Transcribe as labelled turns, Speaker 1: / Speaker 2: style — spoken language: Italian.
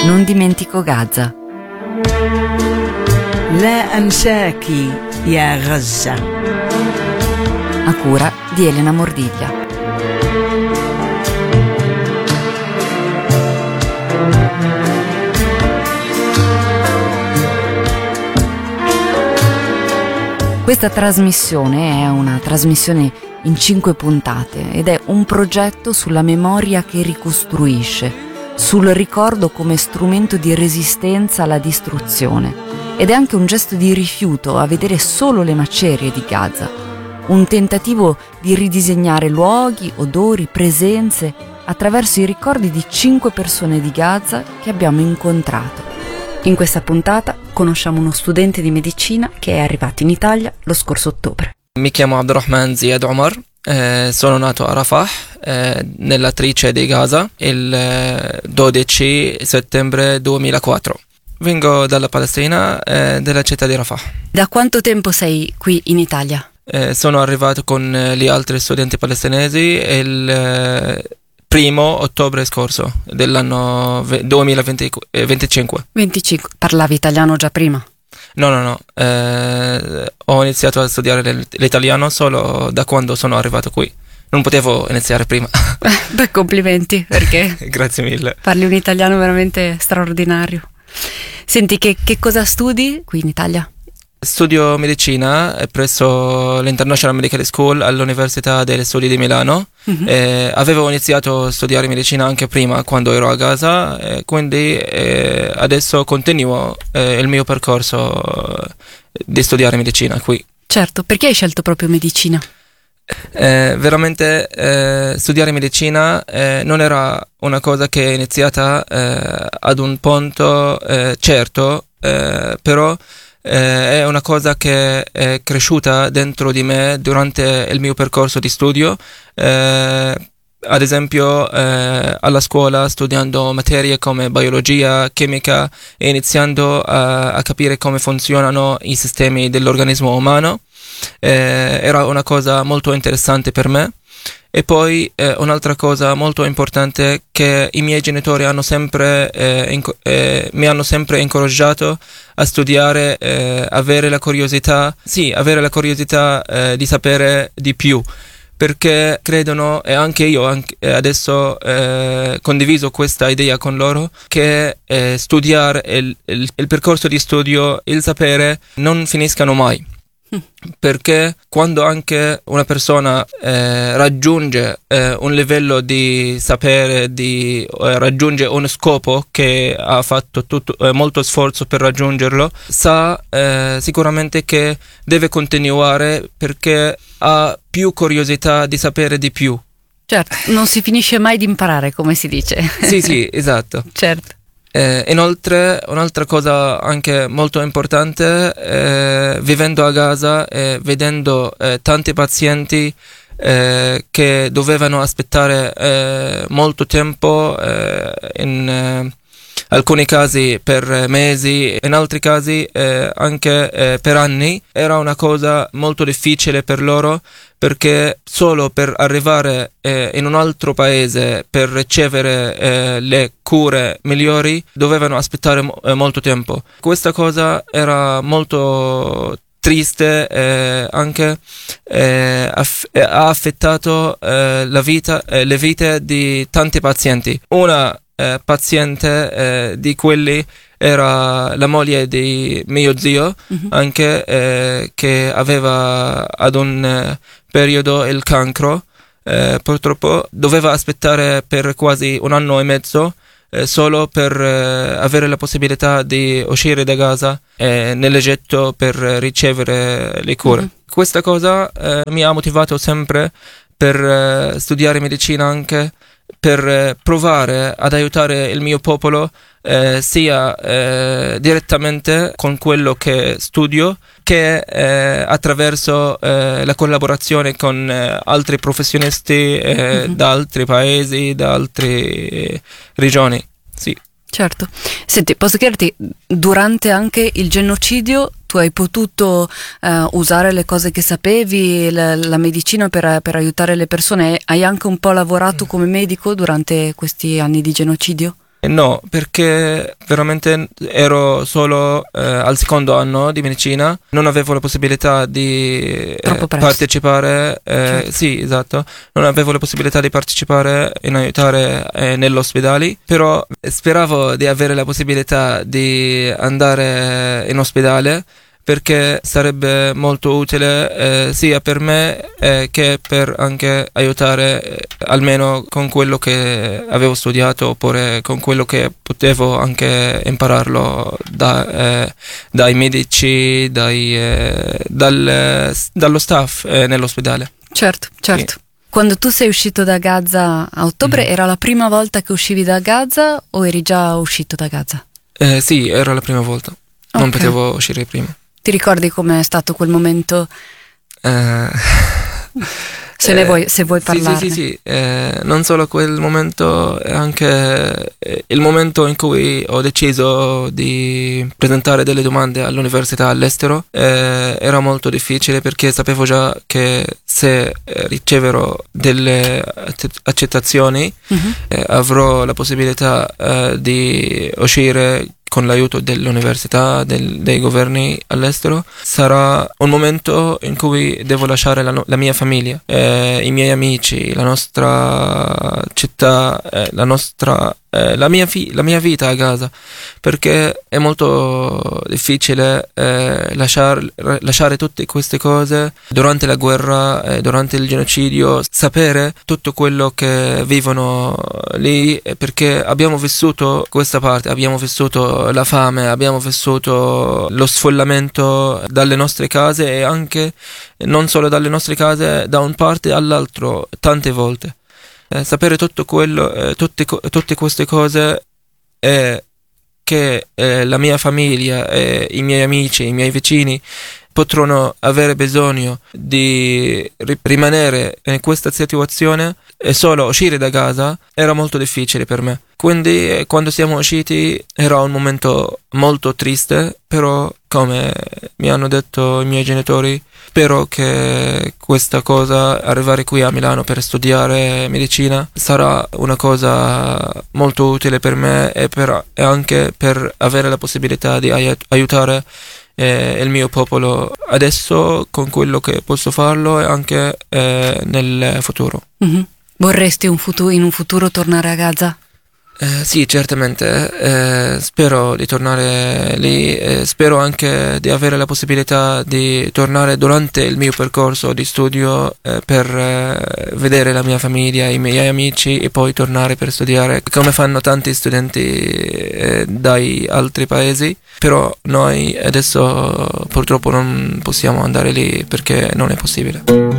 Speaker 1: Non dimentico Gaza.
Speaker 2: لا أنساكِ يا غزة.
Speaker 1: A cura di Elena Mordiglia. Questa trasmissione è una trasmissione in 5 puntate ed è un progetto sulla memoria che ricostruisce, sul ricordo come strumento di resistenza alla distruzione, ed è anche un gesto di rifiuto a vedere solo le macerie di Gaza, un tentativo di ridisegnare luoghi, odori, presenze attraverso i ricordi di 5 persone di Gaza che abbiamo incontrato. In questa puntata conosciamo uno studente di medicina che è arrivato in Italia lo scorso ottobre.
Speaker 3: Mi chiamo Abdurrahman Ziad Omar, sono nato a Rafah, nella trice di Gaza, il 12 settembre 2004. Vengo dalla Palestina, della città di Rafah.
Speaker 1: Da quanto tempo sei qui in Italia?
Speaker 3: Sono arrivato con gli altri studenti palestinesi il 1° ottobre scorso dell'anno 2025.
Speaker 1: 25. Parlavi italiano già prima?
Speaker 3: No. Ho iniziato a studiare l'italiano solo da quando sono arrivato qui. Non potevo iniziare prima.
Speaker 1: Beh, complimenti, perché
Speaker 3: Grazie mille.
Speaker 1: parli un italiano veramente straordinario. Senti, che cosa studi qui in Italia?
Speaker 3: Studio medicina presso l'International Medical School all'Università degli Studi di Milano. Avevo iniziato a studiare medicina anche prima, quando ero a Gaza, quindi adesso continuo il mio percorso di studiare medicina qui.
Speaker 1: Certo, perché hai scelto proprio medicina?
Speaker 3: Veramente studiare medicina non era una cosa che è iniziata ad un punto certo, però è una cosa che è cresciuta dentro di me durante il mio percorso di studio, ad esempio alla scuola, studiando materie come biologia, chimica e iniziando a capire come funzionano i sistemi dell'organismo umano. Era una cosa molto interessante per me. E poi un'altra cosa molto importante, che i miei genitori hanno sempre mi hanno sempre incoraggiato a studiare, avere la curiosità di sapere di più, perché credono, e anche io adesso condiviso questa idea con loro, che studiare il percorso di studio, il sapere non finiscano mai. Perché quando anche una persona raggiunge un livello di sapere, raggiunge uno scopo che ha fatto molto sforzo per raggiungerlo, sa sicuramente che deve continuare, perché ha più curiosità di sapere di più.
Speaker 1: Certo, non si finisce mai di imparare, come si dice.
Speaker 3: Sì, esatto.
Speaker 1: Certo.
Speaker 3: Inoltre, un'altra cosa anche molto importante, vivendo a Gaza e vedendo tanti pazienti che dovevano aspettare molto tempo, in alcuni casi per mesi, in altri casi anche per anni, era una cosa molto difficile per loro, perché solo per arrivare in un altro paese per ricevere le cure migliori dovevano aspettare molto tempo. Questa cosa era molto triste, anche ha affettato le vite di tanti pazienti. Una paziente di quelli era la moglie di mio zio, anche che aveva ad un periodo il cancro. Purtroppo doveva aspettare per quasi 1 anno e mezzo solo per avere la possibilità di uscire da Gaza nell'Egitto per ricevere le cure. Questa cosa mi ha motivato sempre per studiare medicina, anche per provare ad aiutare il mio popolo, sia direttamente con quello che studio, che attraverso la collaborazione con altri professionisti da altri paesi, da altre regioni. Sì.
Speaker 1: Certo. Senti, posso chiederti, durante anche il genocidio tu hai potuto usare le cose che sapevi, la medicina per aiutare le persone? Hai anche un po' lavorato come medico durante questi anni di genocidio?
Speaker 3: No, perché veramente ero solo al secondo anno di medicina, non avevo la possibilità di partecipare,
Speaker 1: certo.
Speaker 3: sì, esatto, non avevo la possibilità di partecipare in aiutare nell'ospedale, però speravo di avere la possibilità di andare in ospedale, perché sarebbe molto utile sia per me che per anche aiutare almeno con quello che avevo studiato, oppure con quello che potevo anche impararlo dai medici, dallo staff nell'ospedale.
Speaker 1: Certo, certo.
Speaker 3: Sì.
Speaker 1: Quando tu sei uscito da Gaza a ottobre, era la prima volta che uscivi da Gaza o eri già uscito da Gaza?
Speaker 3: Sì, era la prima volta, non potevo uscire prima.
Speaker 1: Ti ricordi com'è stato quel momento? Se vuoi parlarne.
Speaker 3: Sì. Non solo quel momento, anche il momento in cui ho deciso di presentare delle domande all'università all'estero era molto difficile, perché sapevo già che se riceverò delle accettazioni avrò la possibilità di uscire con l'aiuto dell'università, dei governi all'estero. Sarà un momento in cui devo lasciare la mia famiglia, i miei amici, la nostra città, la mia vita a Gaza, perché è molto difficile lasciare tutte queste cose durante la guerra, durante il genocidio, sapere tutto quello che vivono lì, perché abbiamo vissuto questa parte, abbiamo vissuto la fame, abbiamo vissuto lo sfollamento dalle nostre case, e anche non solo dalle nostre case, da un parte all'altro tante volte. Sapere tutto quello, tutte queste cose, che la mia famiglia, i miei amici, i miei vicini potranno avere bisogno di rimanere in questa situazione e solo uscire da Gaza, era molto difficile per me. Quindi quando siamo usciti era un momento molto triste, però come mi hanno detto i miei genitori, spero che questa cosa, arrivare qui a Milano per studiare medicina, sarà una cosa molto utile per me, e anche per avere la possibilità di aiutare il mio popolo adesso con quello che posso farlo, e anche nel futuro.
Speaker 1: Mm-hmm. Vorresti in un futuro tornare a Gaza?
Speaker 3: Sì, certamente, spero di tornare lì, spero anche di avere la possibilità di tornare durante il mio percorso di studio, per vedere la mia famiglia, i miei amici, e poi tornare per studiare, come fanno tanti studenti dai altri paesi. Però noi adesso purtroppo non possiamo andare lì, perché non è possibile.